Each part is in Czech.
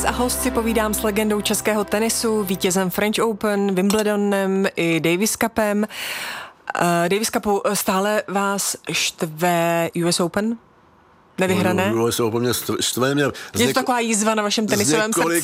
Mix a host si povídám s legendou českého tenisu, vítězem French Open, Wimbledonem i Davis Cupem. Davis Cupu, stále vás štve US Open? Nevyhrané? US Open mě štve. Je to taková jízva na vašem tenisovém srdci?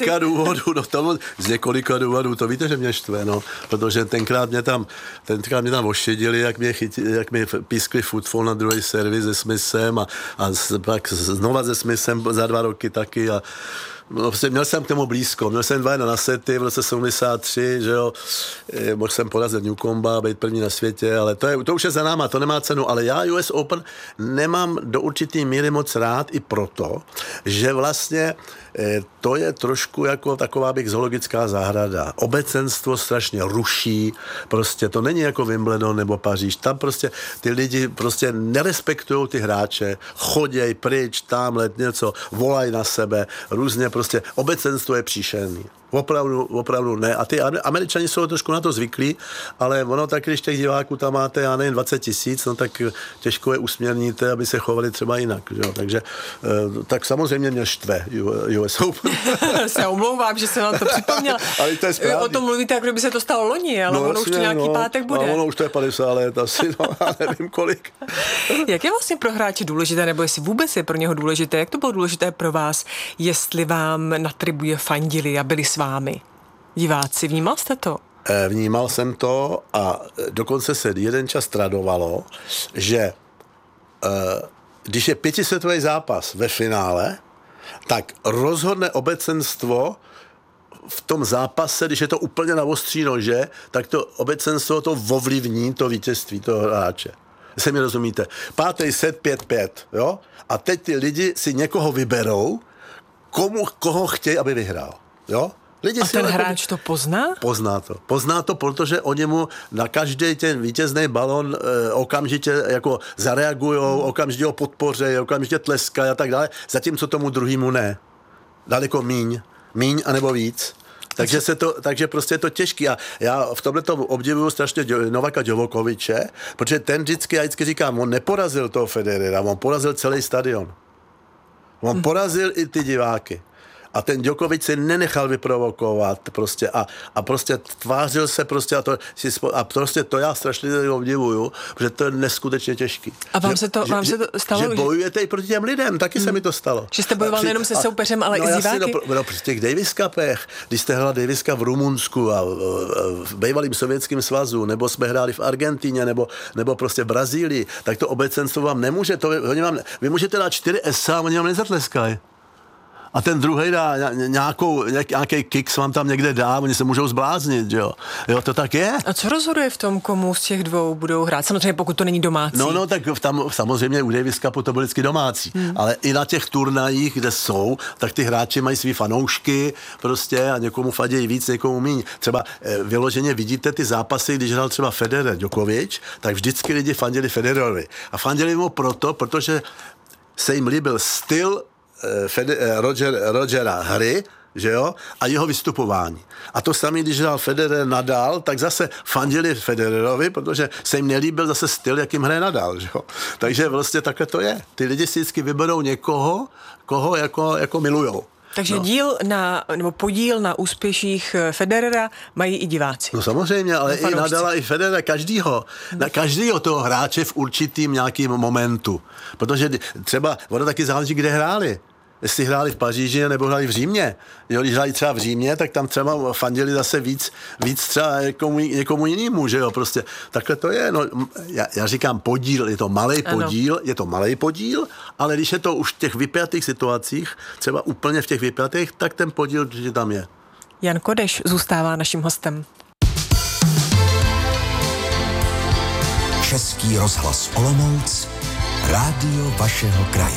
Z několika důvodů, to víte, že mě štve, no, protože tenkrát mě tam ošidili, jak mě pískli futbol na druhý servis se Smithem a pak znova se Smithem za 2 roky taky a no, měl jsem k tomu blízko. Měl jsem 2-1 na sety v roce 73, že jo. Mohl jsem porazit Newcomba, být první na světě, ale to už je za náma, to nemá cenu. Ale já US Open nemám do určitý míry moc rád i proto, že vlastně to je trošku jako taková zoologická zahrada. Obecenstvo strašně ruší, prostě to není jako Wimbledon nebo Paříž. Tam prostě ty lidi prostě nerespektují ty hráče, choděj pryč, tamhle něco, volají na sebe, různě prostě obecenstvo je příšerný. Opravdu ne. A ty Američani jsou trošku na to zvyklí, ale ono tak, když těch diváků tam máte, já nevím, 20 000, no tak těžko je usměrníte, aby se chovali třeba jinak. Že? Takže tak samozřejmě mě štve US Open. Se omlouvám, že jsem vám to připomněla. Ale to je správně. O tom mluvíte, jako kdyby se to stalo loni, ale ono už to nějaký pátek bude. No, ono už to je 50 let asi, no, já nevím kolik. Jak je vlastně pro hráče důležité, nebo jestli vůbec je pro něho důležité, jak to bylo důležité pro vás, jestli vám na tribuně fandili a byli s vámi diváci? Vnímal jste to? Vnímal jsem to a dokonce se jeden čas tradovalo, že když je 5setový zápas ve finále, tak rozhodne obecenstvo v tom zápase, když je to úplně na ostří nože, tak to obecenstvo to ovlivní to vítězství toho hráče. Jestli mi rozumíte. 5. set 5-5, jo? A teď ty lidi si někoho vyberou, koho chtějí, aby vyhrál, jo? Lidi a ten hráč to pozná? Pozná to, protože oni mu na každý ten vítězný balon okamžitě jako zareagujou, okamžitě ho podpořejí, okamžitě tleskají a tak dále, zatímco tomu druhýmu ne. Daleko míň anebo víc. Takže prostě je to těžký. A já v tomhle tomu obdivuju strašně Novaka Djokoviče, protože ten já vždycky říkám, on neporazil toho Federera, on porazil celý stadion. On porazil i ty diváky. A ten Djokovic si nenechal vyprovokovat prostě a prostě tvářil se prostě a prostě to já strašně obdivuju, protože to je neskutečně těžký. A vám se to stalo? Že bojujete i proti těm lidem, taky se mi to stalo. Že jste bojoval nejenom se soupeřem, ale i s diváky? Při těch Davis Cupech, když jste hráli Davis Cup v Rumunsku a v bývalým Sovětském svazu, nebo jsme hráli v Argentíně, nebo prostě v Brazílii, tak to obecenstvo vám nemůže, vy můžete dát 4 SA a oni vám nezatleskají. A ten druhej dá nějaký kick vám tam někde dá, oni se můžou zbláznit, jo. Jo, to tak je. A co rozhoduje v tom, komu z těch dvou budou hrát? Samozřejmě pokud to není domácí. No, tak tam samozřejmě u Davis Cupu to bylo vždycky domácí. Ale i na těch turnajích, kde jsou, tak ty hráči mají svý fanoušky prostě a někomu fadějí víc, někomu míň. Třeba vyloženě vidíte ty zápasy, když hrál třeba Federer Djokovic, tak vždycky lidi fandili Federerovi. A fandili mu protože se jim líbil styl Rogera hry, že jo, a jeho vystupování. A to samé, když hrál Federer Nadal, tak zase fandili Federerovi, protože se jim nelíbil zase styl, jakým hraje Nadal, že jo. Takže vlastně takhle to je. Ty lidi si vždycky vyberou někoho, koho jako milujou. Takže podíl na úspěších Federera mají i diváci. No samozřejmě, ale i Nadala, i Federera, na každýho toho hráče v určitým nějakým momentu. Protože třeba, ono taky záleží, kde hráli. Jestli hráli v Paříži nebo hráli v Římě. Jo, když hráli třeba v Římě, tak tam třeba fandili zase víc třeba někomu jinému, že jo, prostě takhle to je. No, já říkám podíl, je to malej podíl, ale když je to už v těch vypjatých situacích, třeba úplně v těch vypjatých, tak ten podíl určitě tam je. Jan Kodeš zůstává naším hostem. Český rozhlas Olomouc, rádio vašeho kraje.